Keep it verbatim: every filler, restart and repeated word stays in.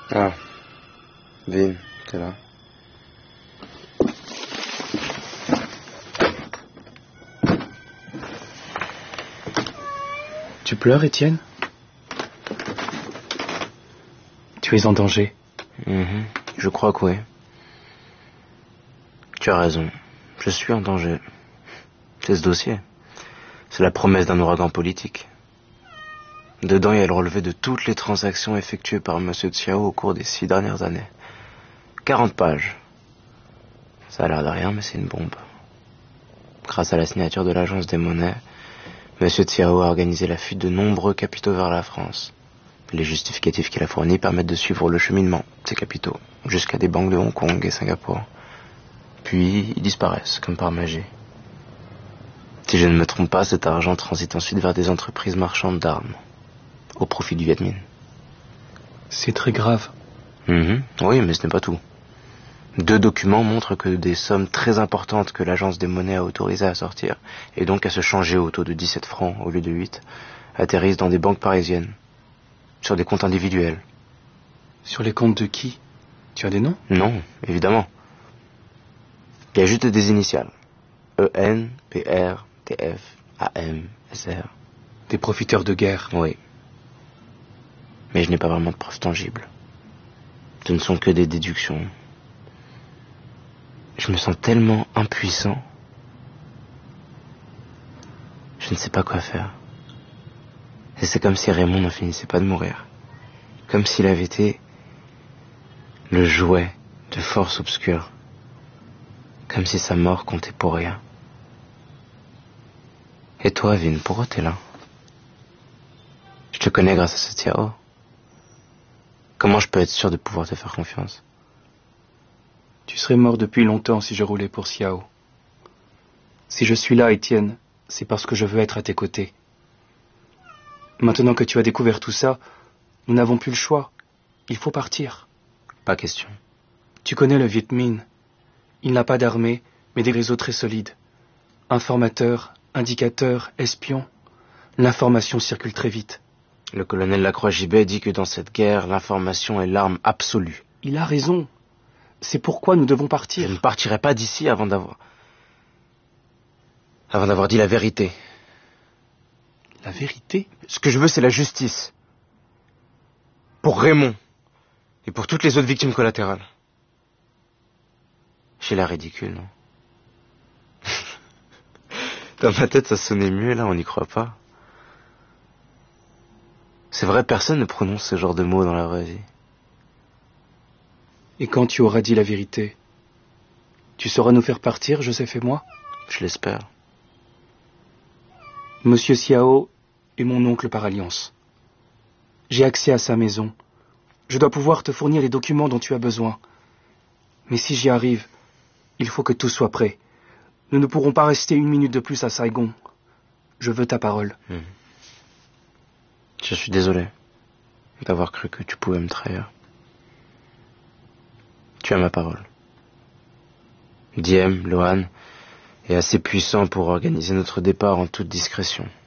Ah, Vin, t'es là. Tu pleures, Étienne? Tu es en danger. Mmh, je crois que oui. Tu as raison. Je suis en danger. C'est ce dossier. C'est la promesse d'un ouragan politique. Dedans, il y a le relevé de toutes les transactions effectuées par M. Tsiao au cours des six dernières années. quarante pages. Ça a l'air de rien, mais c'est une bombe. Grâce à la signature de l'Agence des monnaies, M. Tsiao a organisé la fuite de nombreux capitaux vers la France. Les justificatifs qu'il a fournis permettent de suivre le cheminement de ces capitaux jusqu'à des banques de Hong Kong et Singapour. Puis, ils disparaissent, comme par magie. Si je ne me trompe pas, cet argent transite ensuite vers des entreprises marchandes d'armes, au profit du Viet Minh. C'est très grave. Mmh, oui, mais ce n'est pas tout. Deux documents montrent que des sommes très importantes que l'Agence des monnaies a autorisées à sortir, et donc à se changer au taux de dix-sept francs au lieu de huit, atterrissent dans des banques parisiennes, sur des comptes individuels. Sur les comptes de qui? Tu as des noms? Non, évidemment. Il y a juste des initiales. E N, P R, T F, A M, S R. Des profiteurs de guerre? Oui. Mais je n'ai pas vraiment de preuves tangibles. Ce ne sont que des déductions. Je me sens tellement impuissant. Je ne sais pas quoi faire. Et c'est comme si Raymond n'en finissait pas de mourir. Comme s'il avait été le jouet de forces obscures. Comme si sa mort comptait pour rien. Et toi, Vin, pourquoi t'es là? Je te connais grâce à ce Tsiao. Comment je peux être sûr de pouvoir te faire confiance? Tu serais mort depuis longtemps si je roulais pour Tsiao. Si je suis là, Étienne, c'est parce que je veux être à tes côtés. Maintenant que tu as découvert tout ça, nous n'avons plus le choix. Il faut partir. Pas question. Tu connais le Viet Minh. Il n'a pas d'armée, mais des réseaux très solides. Informateurs, indicateurs, espions. L'information circule très vite. Le colonel Lacroix-Gibet dit que dans cette guerre, l'information est l'arme absolue. Il a raison. C'est pourquoi nous devons partir. Je ne partirai pas d'ici avant d'avoir... avant d'avoir dit la vérité. La vérité? Ce que je veux, c'est la justice. Pour Raymond. Et pour toutes les autres victimes collatérales. J'ai l'air ridicule, non? Dans ma tête, ça sonnait mieux, là, on n'y croit pas. C'est vrai, personne ne prononce ce genre de mots dans la vraie vie. Et quand tu auras dit la vérité, tu sauras nous faire partir, Joseph et moi? Je l'espère. Monsieur Tsiao est mon oncle par alliance. J'ai accès à sa maison. Je dois pouvoir te fournir les documents dont tu as besoin. Mais si j'y arrive, il faut que tout soit prêt. Nous ne pourrons pas rester une minute de plus à Saigon. Je veux ta parole. Mmh. Je suis désolé d'avoir cru que tu pouvais me trahir. Tu as ma parole. Diem, Lohan, est assez puissant pour organiser notre départ en toute discrétion.